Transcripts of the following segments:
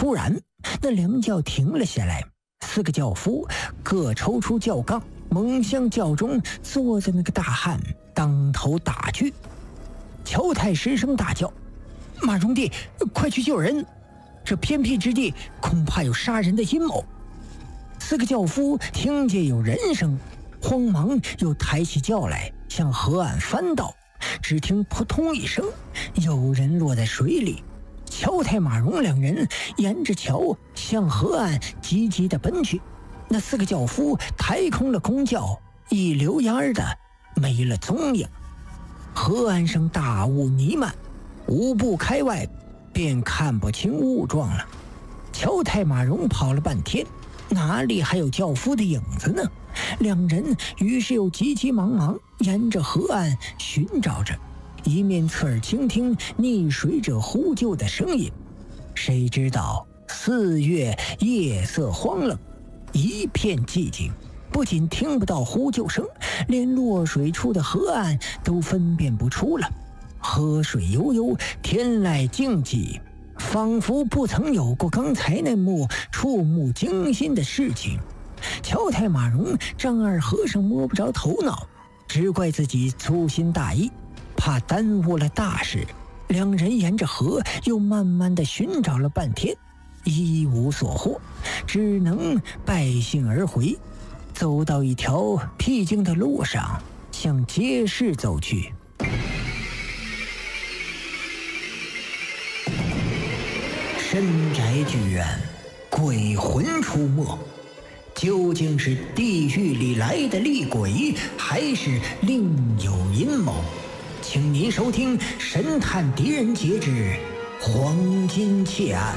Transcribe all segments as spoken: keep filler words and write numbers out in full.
突然，那两轿停了下来，四个轿夫各抽出轿杠，猛向轿中坐着那个大汉当头打去。乔太失声大叫：“马荣弟，快去救人！这偏僻之地恐怕有杀人的阴谋。”四个轿夫听见有人声，慌忙又抬起轿来向河岸翻倒，只听扑通一声，有人落在水里。乔太马荣两人沿着桥向河岸急急地奔去。那四个轿夫抬空了空轿，一溜烟儿的没了踪影。河岸上大雾弥漫，五步开外便看不清雾状了。乔太马荣跑了半天，哪里还有轿夫的影子呢？两人于是又急急忙忙沿着河岸寻找着，一面侧耳倾听溺水者呼救的声音。谁知道四月夜色荒冷，一片寂静，不仅听不到呼救声，连落水处的河岸都分辨不出了。河水悠悠，天籁静寂，仿佛不曾有过刚才那幕触目惊心的事情。乔太马荣张二和尚摸不着头脑，只怪自己粗心大意，怕耽误了大事。两人沿着河又慢慢地寻找了半天，一无所获，只能败兴而回。走到一条僻静的路上，向街市走去。深宅剧院，鬼魂出没，究竟是地狱里来的厉鬼，还是另有阴谋？请您收听《神探狄仁杰之黄金窃案》。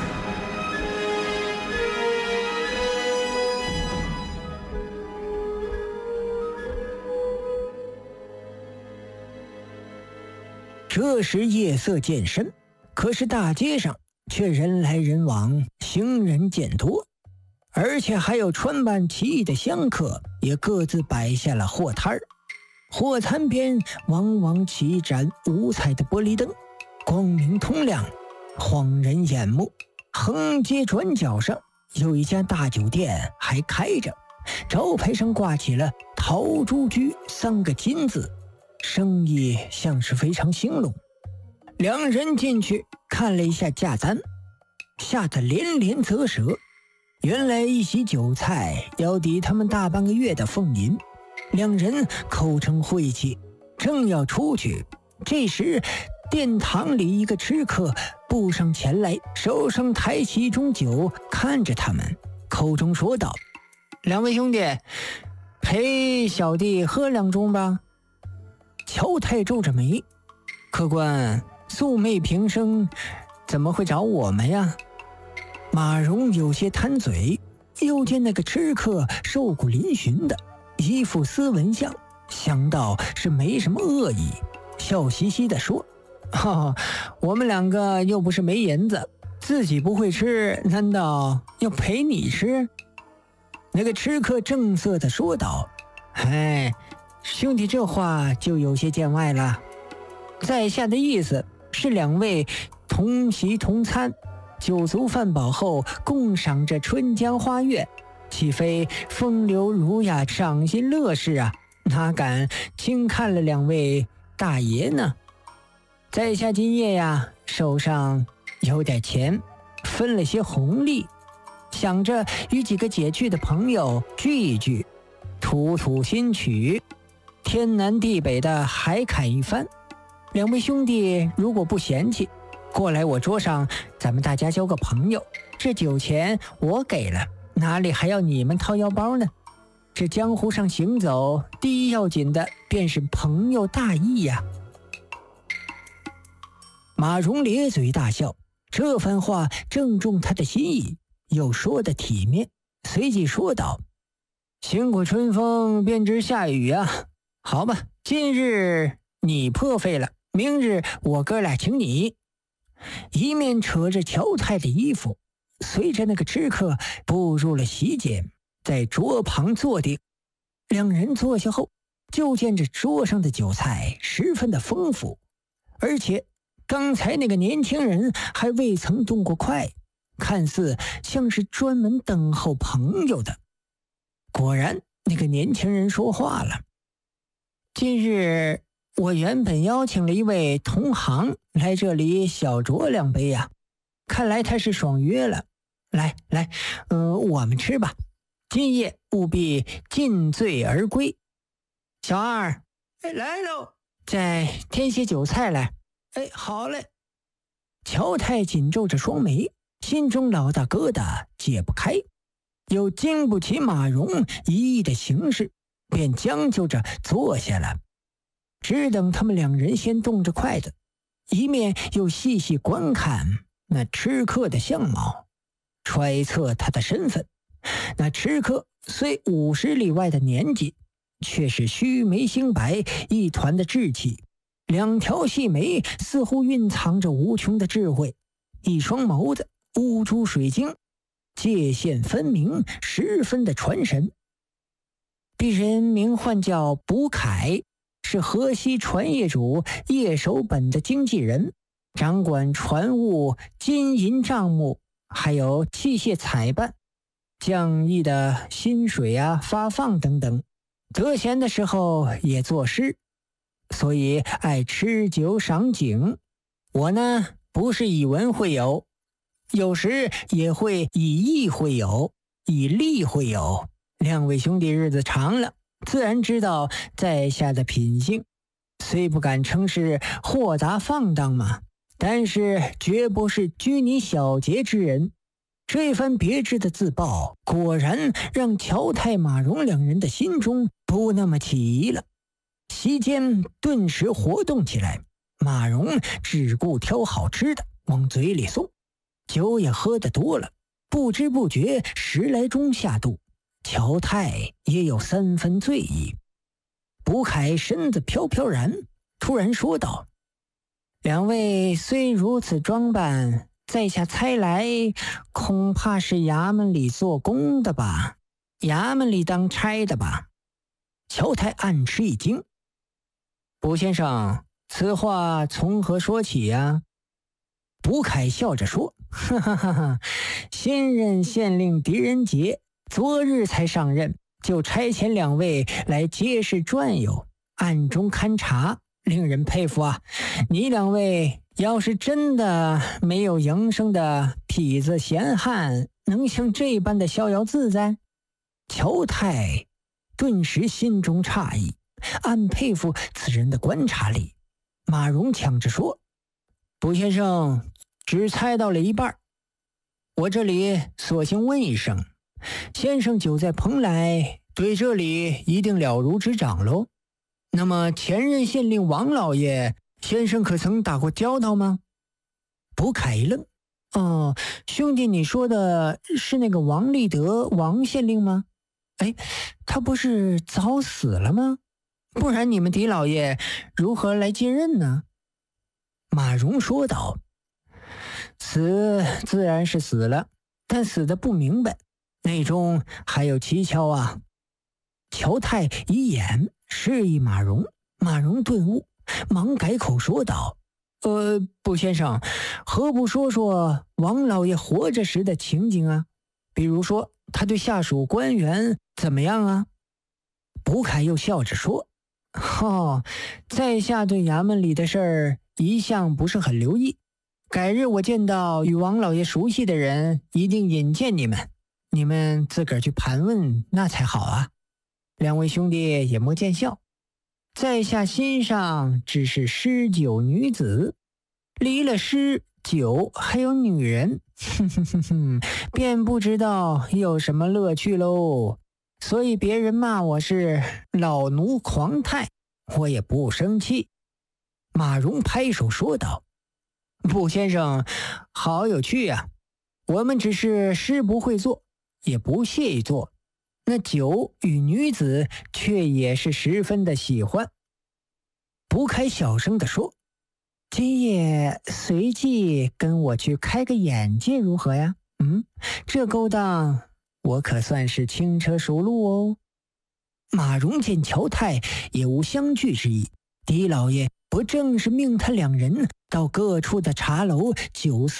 这时夜色渐深，可是大街上却人来人往，行人渐多，而且还有穿扮奇异的香客也各自摆下了货摊儿。货摊边往往起一盏五彩的玻璃灯，光明通亮，晃人眼目。横街转角上有一家大酒店还开着，招牌上挂起了陶朱居三个金字，生意像是非常兴隆。两人进去看了一下价单，吓得连连啧舌。原来一席酒菜要抵他们大半个月的俸银。两人口称晦气，正要出去，这时殿堂里一个吃客步上前来，手上抬起一盅酒，看着他们，口中说道：“两位兄弟，陪小弟喝两盅吧。”乔太皱着眉：“客官，素昧平生，怎么会找我们呀？”马荣有些贪嘴，又见那个吃客瘦骨嶙峋的，一副斯文相，想到是没什么恶意，笑嘻嘻地说：“哈，我们两个又不是没银子，自己不会吃，难道要陪你吃？”那个吃客正色地说道：“哎，兄弟这话就有些见外了。在下的意思是两位同席同餐，酒足饭饱后共赏这春江花月，岂非风流儒雅，赏心乐事啊？哪敢轻看了两位大爷呢？在下今夜呀，手上有点钱，分了些红利，想着与几个解去的朋友聚一聚，吐吐新曲，天南地北的海侃一番。两位兄弟如果不嫌弃，过来我桌上，咱们大家交个朋友，这酒钱我给了，哪里还要你们掏腰包呢？这江湖上行走，第一要紧的便是朋友大义呀。”马荣咧嘴大笑，这番话正中他的心意，又说得体面，随即说道：“行过春风便知下雨啊，好吧，今日你破费了，明日我哥俩请你。”一面扯着乔太的衣服，随着那个吃客步入了席间，在桌旁坐定。两人坐下后，就见这桌上的酒菜十分的丰富，而且刚才那个年轻人还未曾动过筷， 看似像是专门等候朋友的。果然，那个年轻人说话了：“今日我原本邀请了一位同行来这里小酌两杯呀、啊，看来他是爽约了。来来，呃，我们吃吧，今夜务必尽醉而归。小二，哎，来喽，再添些酒菜来。哎，好嘞。”乔太紧皱着双眉，心中老大疙瘩解不开，又经不起马蓉一意的行事，便将就着坐下了。只等他们两人先动着筷子，一面又细细观看那吃客的相貌，揣测他的身份。那吃客虽五十里外的年纪，却是须眉星白，一团的稚气，两条细眉似乎蕴藏着无穷的智慧，一双眸子乌珠水晶，界限分明，十分的传神。鄙人名唤叫卜凯，是河西船业主叶守本的经纪人，掌管船务、金银账目，还有器械采办、匠役的薪水啊、发放等等。得闲的时候也作诗，所以爱吃酒赏景。我呢，不是以文会友，有时也会以义会友，以利会友。两位兄弟日子长了，自然知道在下的品性，虽不敢称是豁达放荡嘛，但是绝不是拘泥小节之人。这番别致的自曝，果然让乔太、马蓉两人的心中不那么起疑了。席间顿时活动起来，马蓉只顾挑好吃的往嘴里送，酒也喝得多了，不知不觉十来盅下肚，乔太也有三分醉意。卜凯身子飘飘然，突然说道：“两位虽如此装扮，在下猜来，恐怕是衙门里做工的吧？衙门里当差的吧？”乔太暗吃一惊：“卜先生，此话从何说起呀？”卜凯笑着说：“哈哈哈哈，新任县令狄仁杰昨日才上任，就差遣两位来街市转悠，暗中勘察，令人佩服啊！你两位要是真的没有营生的痞子闲汉，能像这般的逍遥自在？”乔太顿时心中诧异，暗佩服此人的观察力。马蓉抢着说：“卜先生只猜到了一半，我这里索性问一声，先生久在蓬莱，对这里一定了如指掌喽。那么前任县令王老爷，先生可曾打过交道吗？”卜凯一愣：“哦，兄弟，你说的是那个王立德王县令吗？哎，他不是早死了吗？不然你们狄老爷如何来接任呢？”马蓉说道：“死自然是死了，但死得不明白，内中还有蹊跷啊。”乔太一眼示意马蓉，马蓉顿悟，忙改口说道：“呃，卜先生，何不说说王老爷活着时的情景啊？比如说他对下属官员怎么样啊？”卜凯又笑着说：“哦，在下对衙门里的事儿一向不是很留意，改日我见到与王老爷熟悉的人，一定引荐你们，你们自个儿去盘问那才好啊。两位兄弟也莫见笑，在下心上只是诗酒女子，离了诗酒还有女人，哼哼哼哼，便不知道有什么乐趣喽。所以别人骂我是老奴狂态，我也不生气。”马蓉拍手说道：“卜先生好有趣啊，我们只是诗不会做，也不屑于做，那酒与女子却也是十分的喜欢。”卜凯小声地说：“今夜随即跟我去开个眼界如何呀？嗯，这勾当我可算是轻车熟路哦。”马蓉见乔太也无相拒之意，狄老爷不正是命他两人到各处的茶楼酒肆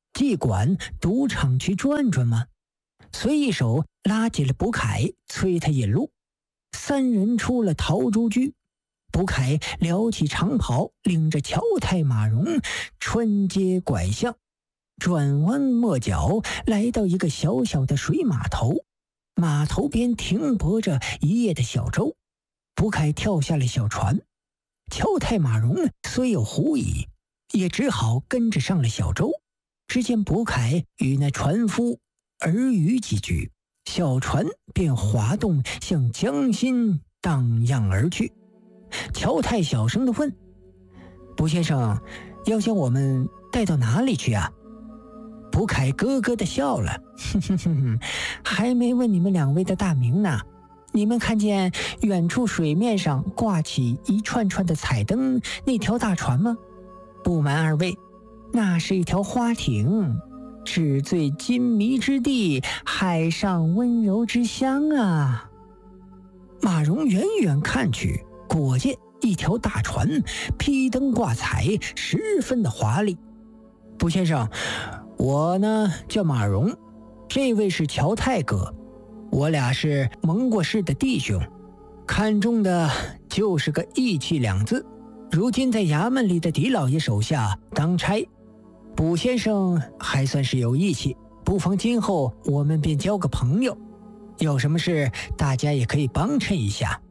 既管赌场去转转吗？随一手拉起了卜凯，催他引路。三人出了陶朱居，卜凯撩起长袍，领着乔太马荣穿街拐巷，转弯抹角，来到一个小小的水码头。码头边停泊着一叶的小舟，卜凯跳下了小船。乔太马荣虽有狐疑，也只好跟着上了小舟。只见卜凯与那船夫耳语几句，小船便滑动向江心荡漾而去。乔太小声地问：卜先生，要将我们带到哪里去啊？卜凯咯咯地笑了，哼哼哼哼，还没问你们两位的大名呢。你们看见远处水面上挂起一串串的彩灯那条大船吗？不瞒二位，那是一条花艇，纸醉金迷之地，海上温柔之乡啊。马荣远远看去，果见一条大船，披灯挂彩，十分的华丽。卜先生，我呢叫马荣，这位是乔太哥，我俩是蒙过世的弟兄，看中的就是个义气两字。如今在衙门里的狄老爷手下当差，卜先生还算是有义气，不妨今后我们便交个朋友，有什么事大家也可以帮衬一下。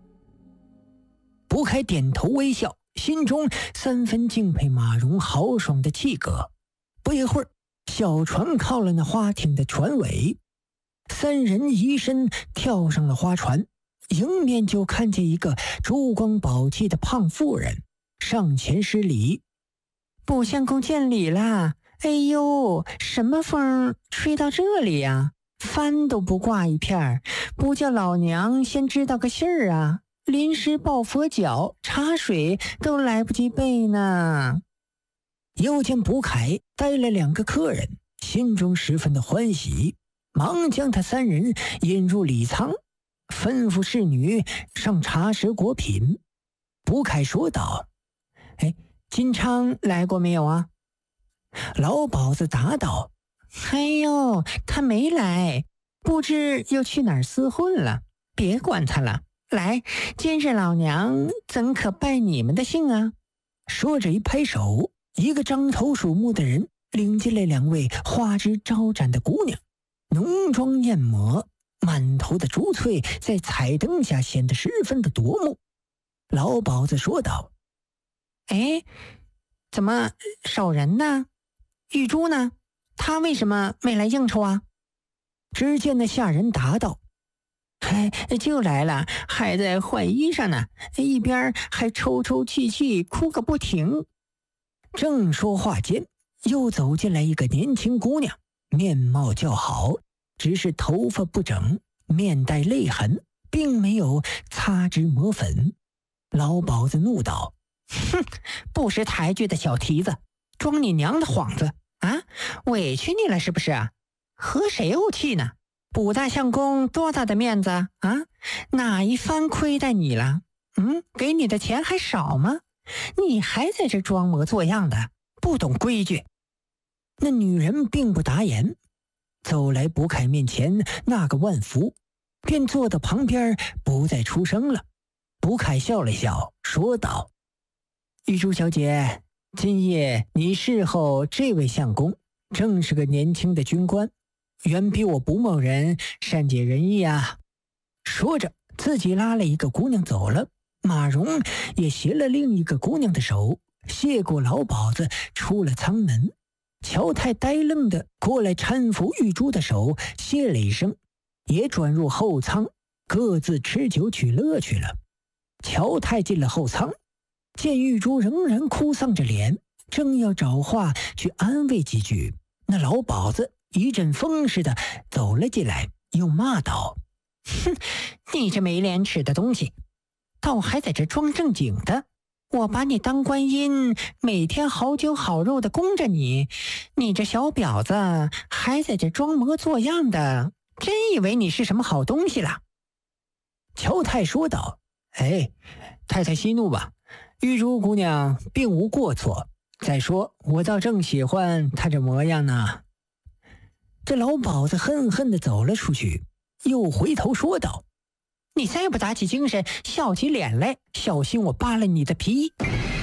卜凯点头微笑，心中三分敬佩马荣豪爽的气格。不一会儿，小船靠了那花艇的船尾，三人移身跳上了花船，迎面就看见一个珠光宝气的胖妇人上前施礼：卜相公见礼啦！哎呦，什么风吹到这里呀？帆都不挂一片，不叫老娘先知道个信儿啊！临时抱佛脚，茶水都来不及备呢。又见卜凯带了两个客人，心中十分的欢喜，忙将他三人引入礼舱，吩咐侍女上茶食果品。卜凯说道：哎，金昌来过没有啊？老鸨子答道：哎呦，他没来，不知又去哪儿厮混了，别管他了。来，今日老娘怎可拜你们的姓啊？说着一拍手，一个獐头鼠目的人领进来两位花枝招展的姑娘，浓妆艳抹，满头的珠翠在彩灯下显得十分的夺目。老鸨子说道：哎，怎么少人呢？玉珠呢？他为什么没来应酬啊？只见那下人答道：哎，就来了，还在换衣裳呢，一边还抽抽泣泣，哭个不停。正说话间，又走进来一个年轻姑娘，面貌较好，只是头发不整，面带泪痕，并没有擦脂抹粉。老鸨子怒道：哼，不识抬举的小蹄子，装你娘的幌子啊！委屈你了是不是啊？和谁怄气呢？卜大相公多大的面子啊？哪一番亏待你了？嗯，给你的钱还少吗？你还在这装模作样的，不懂规矩。那女人并不答言，走来卜凯面前那个万福，便坐到旁边不再出声了。卜凯笑了笑，说道：玉珠小姐，今夜你侍候这位相公，正是个年轻的军官，远比我卜某人善解人意啊。说着自己拉了一个姑娘走了，马荣也携了另一个姑娘的手，谢过老鸨子，出了舱门。乔太呆愣的过来搀扶玉珠的手，谢了一声，也转入后舱，各自吃酒取乐去了。乔太进了后舱，见玉珠仍然哭丧着脸，正要找话去安慰几句，那老鸨子一阵风似的走了进来，又骂道：哼，你这没廉耻的东西，倒还在这装正经的。我把你当观音，每天好酒好肉的供着你，你这小婊子还在这装模作样的，真以为你是什么好东西了？乔太说道：哎，太太息怒吧，玉珠姑娘并无过错， 再说我倒正喜欢他这模样呢。”这老鸨子恨恨地走了出去，又回头说道：“你再不打起精神，笑起脸来，小心我扒了你的皮。”